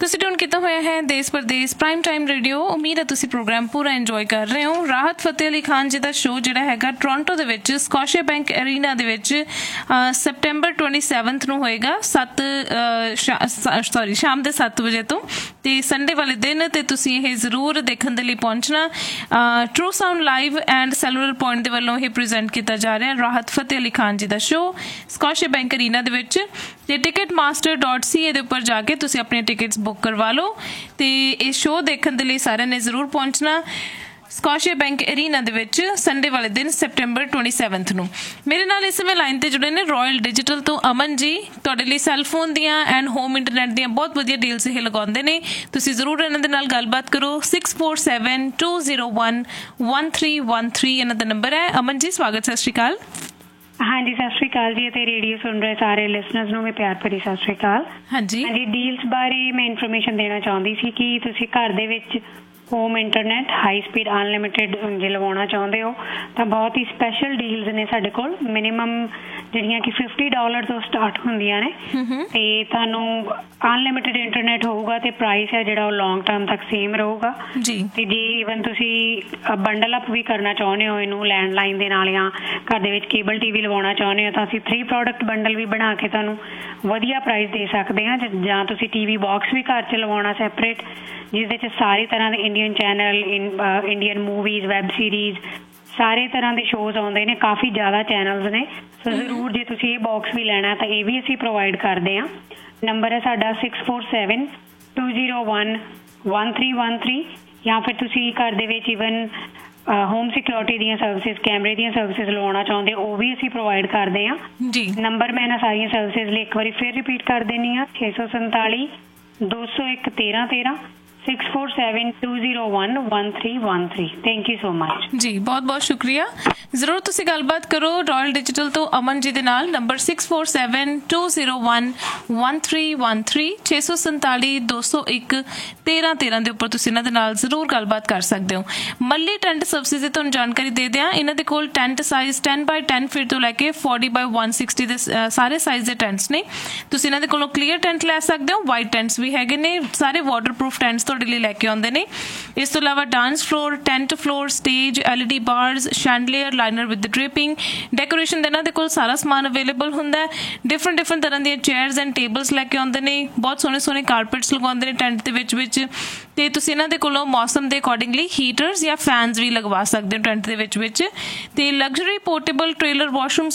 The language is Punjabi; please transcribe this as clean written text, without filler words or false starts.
ਤੁਸੀਂ ਟਿਊਨ ਕੀਤਾ ਹੋਇਆ ਹੈ ਦੇਸ਼ ਪ੍ਰਦੇਸ਼ ਪ੍ਰਾਈਮ ਟਾਈਮ ਰੇਡੀਓ। ਉਮੀਦ ਹੈ ਤੁਸੀਂ ਪ੍ਰੋਗਰਾਮ ਪੂਰਾ ਇੰਜੋਏ ਕਰ ਰਹੇ ਹੋ। ਰਾਹਤ ਫਤਿਹ ਅਲੀ ਖਾਨ ਜੀ ਦਾ ਸ਼ੋਅ ਜਿਹੜਾ ਹੈਗਾ ਟੋਰਾਂਟੋ ਦੇ ਵਿੱਚ ਸਕੋਸ਼ੀਆ ਬੈਂਕ ਅਰੀਨਾ ਦੇ ਵਿੱਚ ਸੈਪਟੈਂਬਰ 27 ਨੂੰ ਹੋਏਗਾ ਸ਼ਾਮ ਦੇ 7 ਵਜੇ ਤੋਂ, ਤੇ ਸੰਡੇ ਵਾਲੇ ਦਿਨ। ਤੇ ਤੁਸੀਂ ਇਹ ਜ਼ਰੂਰ ਦੇਖਣ ਦੇ ਲਈ ਪਹੁੰਚਣਾ। True sound live and cellular point ਦੇ ਵੱਲੋਂ ਇਹ ਪ੍ਰੈਜ਼ੈਂਟ ਕੀਤਾ ਜਾ ਰਿਹਾ ਰਾਹਤ ਫਤਿਹ ਅਲੀ ਖਾਨ ਜੀ ਦਾ ਸ਼ੋਅ ਸਕੋਸ਼ੀਆ ਬੈਂਕ ਅਰੀਨਾ ਦੇ ਵਿੱਚ। ਤੇ ticketmaster.ca ਦੇ ਉੱਪਰ ਜਾ ਕੇ ਤੁਸੀਂ ਆਪਣੀਆਂ ਟਿਕਟਸ ਬੁੱਕ ਕਰਵਾ ਲਓ। ਤੇ ਇਹ ਸ਼ੋਅ ਦੇਖਣ ਦੇ ਲਈ ਸਾਰਿਆਂ ਨੇ ਜ਼ਰੂਰ ਪਹੁੰਚਣਾ ਸਕੋਸ਼ੀਆ ਬੈਂਕ ਅਰੀਨਾ ਦੇ ਵਿੱਚ ਸੰਡੇ ਵਾਲੇ ਦਿਨ ਸੈਪਟੈਂਬਰ 27 ਨੂੰ। ਮੇਰੇ ਨਾਲ ਇਸ ਸਮੇਂ ਲਾਈਨ ਤੇ ਜੁੜੇ ਨੇ ਰਾਇਲ ਡਿਜੀਟਲ ਤੋਂ ਅਮਨ ਜੀ। ਤੁਹਾਡੇ ਲਈ ਸੈੱਲਫੋਨ ਦੀਆਂ ਐਂਡ ਹੋਮ ਇੰਟਰਨੈਟ ਦੀਆਂ ਬਹੁਤ ਵਧੀਆ ਡੀਲਸ ਇਹ ਲਗਾਉਂਦੇ ਨੇ। ਤੁਸੀਂ ਜ਼ਰੂਰ ਇਹਨਾਂ ਦੇ ਨਾਲ ਗੱਲਬਾਤ ਕਰੋ। 6472011313 ਇਹਨਾਂ ਦਾ ਨੰਬਰ ਹੈ। ਅਮਨ ਜੀ ਸਵਾਗਤ, ਸਤਿ ਸ਼੍ਰੀ ਅਕਾਲ। ਹਾਂਜੀ ਸਤਿ ਸ਼੍ਰੀ ਅਕਾਲ ਜੀ, ਅਤੇ ਰੇਡੀਓ ਸੁਣ ਰਹੇ ਸਾਰੇ ਲਿਸਨਰਸ ਨੂੰ ਮੈਂ ਪਿਆਰ ਭਰੀ ਸਤਿ ਸ਼੍ਰੀ ਅਕਾਲ। ਹਾਂਜੀ ਡੀਲਸ ਬਾਰੇ ਮੈਂ ਇਨਫੋਰਮੇਸ਼ਨ ਦੇਣਾ ਚਾਹੁੰਦੀ ਸੀ ਕਿ ਤੁਸੀਂ ਘਰ ਦੇ ਵਿੱਚ home internet high speed unlimited ਜੇ ਲਵਾਉਣਾ ਚਾਹੁੰਦੇ ਹੋ ਤਾਂ ਬਹੁਤ ਹੀ ਸਪੈਸ਼ਲ ਡੀਲਸ ਨੇ ਸਾਡੇ ਕੋਲ। ਮਿਨੀਮਮ ਜਿਹੜੀਆਂ ਕਿ $50 ਤੋਂ ਸਟਾਰਟ ਹੁੰਦੀਆਂ ਨੇ, ਤੇ ਤੁਹਾਨੂੰ ਅਨਲਿਮਿਟਿਡ ਇੰਟਰਨੈਟ ਹੋਊਗਾ ਤੇ ਪ੍ਰਾਈਸ ਹੈ ਜਿਹੜਾ ਉਹ ਲੌਂਗ ਟਰਮ ਤੱਕ ਸੇਮ ਰਹੂਗਾ ਜੀ। ਤੇ ਜੇ ਈਵਨ ਤੁਸੀਂ ਬੰਡਲ ਅਪ ਵੀ ਕਰਨਾ ਚਾਹੁੰਦੇ ਹੋ ਇਹਨੂੰ ਲੈਂਡਲਾਈਨ ਦੇ ਨਾਲ, ਜਾਂ ਘਰ ਦੇ ਵਿੱਚ ਕੇਬਲ TV ਲਵਾਉਣਾ ਚਾਹੁੰਦੇ ਹੋ ਤਾਂ ਅਸੀਂ 3 ਪ੍ਰੋਡਕਟ ਬੰਡਲ ਵੀ ਬਣਾ ਕੇ ਤੁਹਾਨੂੰ ਵਧੀਆ ਪ੍ਰਾਈਸ ਦੇ ਸਕਦੇ ਹਾਂ। ਜਾਂ ਤੁਸੀਂ TV ਬਾਕਸ ਵੀ ਘਰ 'ਚ ਲਵਾਉਣਾ ਸੈਪਰੇਟ, ਜਿਸਦੇ 'ਚ ਸਾਰੇ ਤਰ੍ਹਾਂ ਦੇ Indian channel, Indian movies, web series, ਸਾਰੇ ਤਰ੍ਹਾਂ ਦੇ ਸ਼ੋਜ਼ ਆਉਂਦੇ ਨੇ। ਕਾਫੀ ਜ਼ਿਆਦਾ ਚੈਨਲਸ ਨੇ, ਸੋ ਜ਼ਰੂਰ ਜੇ ਤੁਸੀਂ ਇਹ ਬਾਕਸ ਵੀ ਲੈਣਾ ਤਾਂ ਇਹ ਵੀ ਅਸੀਂ ਪ੍ਰੋਵਾਈਡ ਕਰਦੇ ਹਾਂ। ਨੰਬਰ ਹੈ ਸਾਡਾ 6472011313। ਜਾਂ ਫਿਰ ਤੁਸੀਂ ਘਰ ਦੇ ਵਿੱਚ ਈਵਨ ਹੋਮ ਸਿਕਿਉਰਿਟੀ ਦੀਆਂ ਸਰਵਿਸਿਜ਼, ਕੈਮਰੇ ਦੀਆਂ ਸਰਵਿਸਿਜ਼ ਲਵਾਉਣਾ ਚਾਹੁੰਦੇ ਉਹ ਵੀ ਅਸੀਂ ਪ੍ਰੋਵਾਈਡ ਕਰਦੇ ਹਾਂ ਜੀ। ਨੰਬਰ ਮੈਂ ਇਹਨਾਂ ਸਾਰੀਆਂ ਸਰਵਿਸਿਜ਼ ਲਈ ਇੱਕ ਵਾਰੀ ਫਿਰ ਰਿਪੀਟ ਕਰ ਦਿੰਦੀ ਹਾਂ। 6472011313 6472011313। ਥੈਂਕ ਯੂ ਸੋ ਮਚ ਜੀ, ਬਹੁਤ ਬਹੁਤ ਸ਼ੁਕਰੀਆ। ਜ਼ਰੂਰ ਤੁਸੀਂ ਗੱਲਬਾਤ ਕਰੋ ਰਾਇਲ ਡਿਜੀਟਲ ਤੋਂ ਅਮਨ ਜੀ ਦੇ ਨਾਲ। ਨੰਬਰ 6472011313 6472011313 ਦੇ ਉੱਪਰ ਤੁਸੀਂ ਇਹਨਾਂ ਦੇ ਨਾਲ ਜ਼ਰੂਰ ਗੱਲਬਾਤ ਕਰ ਸਕਦੇ ਹੋ। ਮੱਲੀ ਟੈਂਟ ਸਰਵਿਸਿਜ਼ ਦੀ ਤੁਹਾਨੂੰ ਜਾਣਕਾਰੀ ਦੇ ਦਿਆਂ। ਇਹਨਾਂ ਦੇ ਕੋਲ ਟੈਂਟ ਸਾਈਜ਼ 10x10 ਫੀਟ ਤੋਂ ਲੈ ਕੇ 40x160 ਦੇ ਸਾਰੇ ਸਾਈਜ਼ ਦੇ ਟੈਂਟਸ ਨੇ। ਤੁਸੀਂ ਇਹਨਾਂ ਦੇ ਕੋਲੋਂ ਕਲੀਅਰ ਟੈਂਟ ਲੈ ਸਕਦੇ ਹੋ, ਵਾਈਟ ਟੈਂਟਸ ਵੀ ਹੈਗੇ ਨੇ, ਸਾਰੇ ਵਾਟਰਪ੍ਰੂਫ ਟੈਂਟਸ ਤੁਹਾਡੇ ਲਈ ਲੈ ਕੇ ਆਉਂਦੇ ਨੇ। ਇਸ ਤੋਂ ਇਲਾਵਾ dance floor, tent floor, stage, LED ਬਾਰਸ, ਸ਼ੈਂਡਲੀਅਰ, liner with dripping, decoration ਦਾ ਇਹਨਾਂ ਦੇ ਕੋਲ ਸਾਰਾ ਸਮਾਨ ਅਵੇਲੇਬਲ ਹੁੰਦਾ ਹੈ। ਡਿਫਰੈਂਟ ਤਰ੍ਹਾਂ ਦੀਆਂ ਚੇਅਰਸ ਐਂਡ ਟੇਬਲਸ ਲੈ ਕੇ ਆਉਂਦੇ ਨੇ। ਬਹੁਤ ਸੋਹਣੇ ਸੋਹਣੇ ਕਾਰਪੇਟਸ ਲਗਵਾਉਂਦੇ ਨੇ ਟੈਂਟ ਦੇ ਵਿੱਚ। ਤੇ ਤੁਸੀਂ ਇਹਨਾਂ ਦੇ ਕੋਲੋਂ ਮੌਸਮ ਦੇ ਅਕੋਰਡਿੰਗਲੀ ਹੀਟਰਸ ਜਾਂ ਫੈਨਸ ਵੀ ਲਗਵਾ ਸਕਦੇ ਹੋ ਟੈਂਟ ਦੇ ਵਿੱਚ। ਤੇ ਲਗਜ਼ਰੀ ਪੋਰਟੇਬਲ ਟ੍ਰੇਲਰ ਵਾਸ਼ਰੂਮ